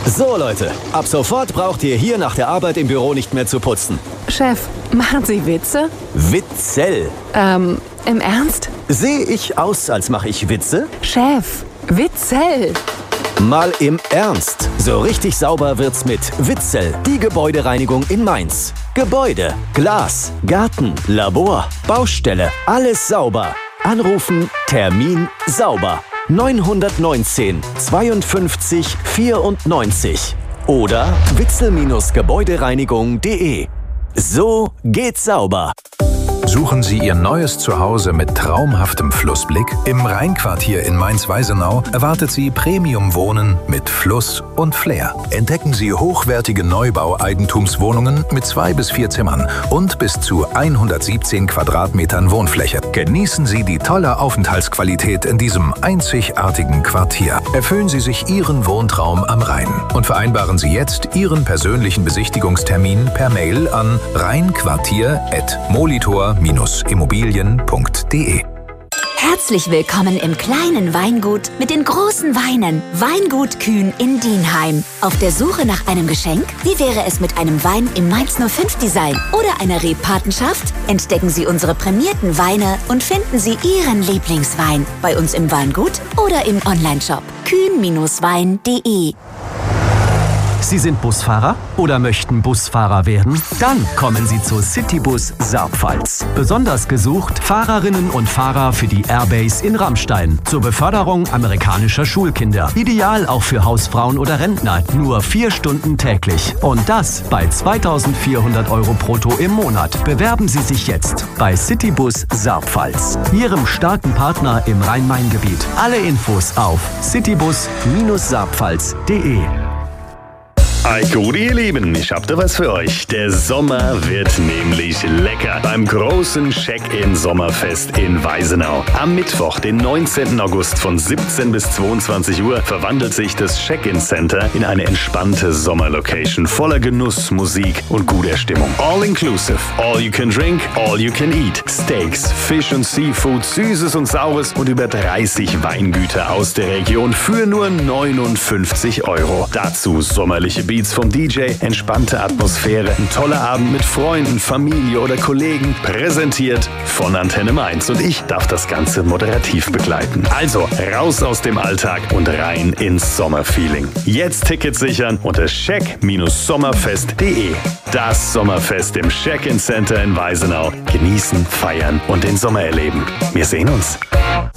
So Leute, ab sofort braucht ihr hier nach der Arbeit im Büro nicht mehr zu putzen. Chef, machen Sie Witze? Witzel. Im Ernst? Sehe ich aus, als mache ich Witze? Chef, Witzel. Mal im Ernst. So richtig sauber wird's mit Witzel, die Gebäudereinigung in Mainz. Gebäude, Glas, Garten, Labor, Baustelle, alles sauber. Anrufen, Termin, sauber. 919 52 94 oder witzel-gebäudereinigung.de. So geht's sauber. Suchen Sie Ihr neues Zuhause mit traumhaftem Flussblick? Im Rheinquartier in Mainz-Weisenau erwartet Sie Premium-Wohnen mit Fluss und Flair. Entdecken Sie hochwertige Neubau-Eigentumswohnungen mit 2 bis 4 Zimmern und bis zu 117 Quadratmetern Wohnfläche. Genießen Sie die tolle Aufenthaltsqualität in diesem einzigartigen Quartier. Erfüllen Sie sich Ihren Wohntraum am Rhein und vereinbaren Sie jetzt Ihren persönlichen Besichtigungstermin per Mail an rheinquartier@molitor-immobilien.de. Herzlich willkommen im kleinen Weingut mit den großen Weinen. Weingut Kühn in Dienheim. Auf der Suche nach einem Geschenk? Wie wäre es mit einem Wein im Mainz 05 Design oder einer Rebpatenschaft? Entdecken Sie unsere prämierten Weine und finden Sie Ihren Lieblingswein bei uns im Weingut oder im Onlineshop kühn-wein.de. Sie sind Busfahrer oder möchten Busfahrer werden? Dann kommen Sie zu Citybus Saarpfalz. Besonders gesucht Fahrerinnen und Fahrer für die Airbase in Rammstein zur Beförderung amerikanischer Schulkinder. Ideal auch für Hausfrauen oder Rentner. Nur 4 Stunden täglich. Und das bei 2.400 € brutto im Monat. Bewerben Sie sich jetzt bei Citybus Saarpfalz, Ihrem starken Partner im Rhein-Main-Gebiet. Alle Infos auf citybus-saarpfalz.de. Hi, gut, ihr Lieben, ich hab da was für euch. Der Sommer wird nämlich lecker beim großen Check-in-Sommerfest in Weisenau. Am Mittwoch, den 19. August von 17 bis 22 Uhr verwandelt sich das Check-in-Center in eine entspannte Sommerlocation voller Genuss, Musik und guter Stimmung. All inclusive, all you can drink, all you can eat. Steaks, Fisch und Seafood, Süßes und Saures und über 30 Weingüter aus der Region für nur 59 €. Dazu sommerliche Beats vom DJ, entspannte Atmosphäre, ein toller Abend mit Freunden, Familie oder Kollegen, präsentiert von Antenne Mainz. Und ich darf das Ganze moderativ begleiten. Also raus aus dem Alltag und rein ins Sommerfeeling. Jetzt Tickets sichern unter check-sommerfest.de. Das Sommerfest im Check-in Center in Weisenau. Genießen, feiern und den Sommer erleben. Wir sehen uns.